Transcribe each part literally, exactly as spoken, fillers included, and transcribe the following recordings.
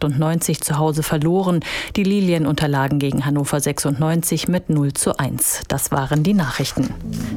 achtundneunzig zu Hause verloren. Die Lilien unterlagen gegen Hannover sechsundneunzig mit null zu eins. Das waren die Nachrichten.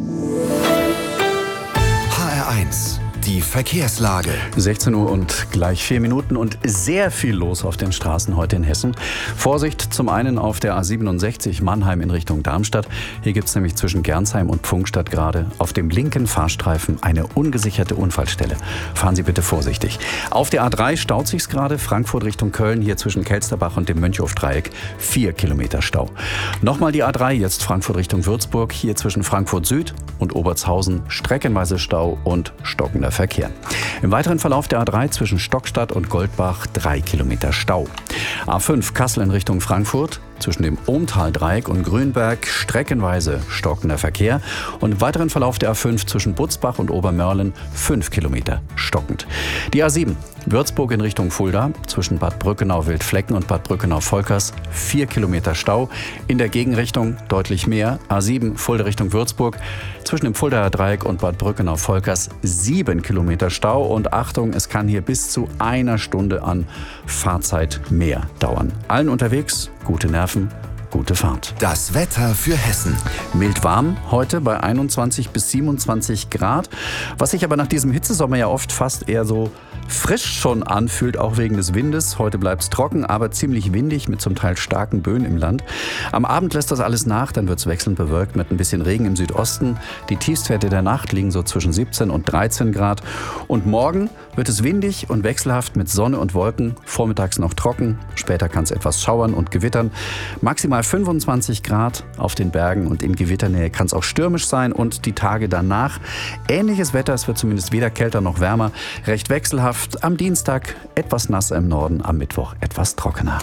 H R eins. Die Verkehrslage. sechzehn Uhr und gleich vier Minuten und sehr viel los auf den Straßen heute in Hessen. Vorsicht zum einen auf der A siebenundsechzig Mannheim in Richtung Darmstadt. Hier gibt es nämlich zwischen Gernsheim und Pfungstadt gerade auf dem linken Fahrstreifen eine ungesicherte Unfallstelle. Fahren Sie bitte vorsichtig. Auf der A drei staut sich's gerade Frankfurt Richtung Köln, hier zwischen Kelsterbach und dem Mönchhofdreieck. Vier Kilometer Stau. Nochmal die A drei, jetzt Frankfurt Richtung Würzburg, hier zwischen Frankfurt Süd und Obertshausen streckenweise Stau und stockender Verkehr. Im weiteren Verlauf der A drei zwischen Stockstadt und Goldbach drei Kilometer Stau. A fünf Kassel in Richtung Frankfurt. Zwischen dem Ohmtaldreieck und Grünberg streckenweise stockender Verkehr. Und im weiteren Verlauf der A fünf zwischen Butzbach und Obermörlen fünf Kilometer stockend. Die A sieben Würzburg in Richtung Fulda. Zwischen Bad Brückenau-Wildflecken und Bad Brückenau-Volkers vier Kilometer Stau. In der Gegenrichtung deutlich mehr. A sieben Fulda Richtung Würzburg. Zwischen dem Fuldaer Dreieck und Bad Brückenau-Volkers sieben Kilometer Stau. Und Achtung, es kann hier bis zu einer Stunde an Fahrzeit mehr dauern. Allen unterwegs gute Nerven, gute Fahrt. Das Wetter für Hessen. Mild warm heute bei einundzwanzig bis siebenundzwanzig Grad. Was sich aber nach diesem Hitzesommer ja oft fast eher so frisch schon anfühlt, auch wegen des Windes. Heute bleibt es trocken, aber ziemlich windig mit zum Teil starken Böen im Land. Am Abend lässt das alles nach, dann wird es wechselnd bewölkt mit ein bisschen Regen im Südosten. Die Tiefstwerte der Nacht liegen so zwischen siebzehn und dreizehn Grad. Und morgen wird es windig und wechselhaft mit Sonne und Wolken. Vormittags noch trocken, später kann es etwas schauern und gewittern. Maximal fünfundzwanzig Grad auf den Bergen und in Gewitternähe kann es auch stürmisch sein. Und die Tage danach ähnliches Wetter, es wird zumindest weder kälter noch wärmer, recht wechselhaft. Am Dienstag etwas nasser im Norden, am Mittwoch etwas trockener.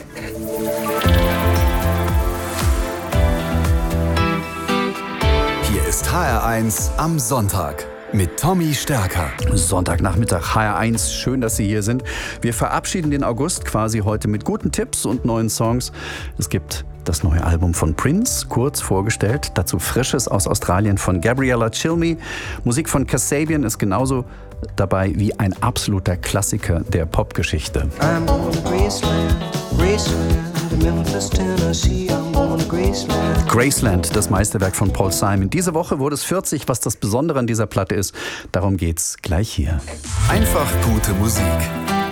Hier ist H R eins am Sonntag mit Tommy Stärker. Sonntagnachmittag, H R eins, schön, dass Sie hier sind. Wir verabschieden den August quasi heute mit guten Tipps und neuen Songs. Es gibt das neue Album von Prince, kurz vorgestellt. Dazu Frisches aus Australien von Gabriella Cilmi. Musik von Kasabian ist genauso dabei wie ein absoluter Klassiker der Popgeschichte. I'm going to Graceland, Graceland, to Memphis, Tennessee. I'm going to Graceland. Graceland, das Meisterwerk von Paul Simon. Diese Woche wurde es vierzig, was das Besondere an dieser Platte ist. Darum geht's gleich hier. Einfach gute Musik.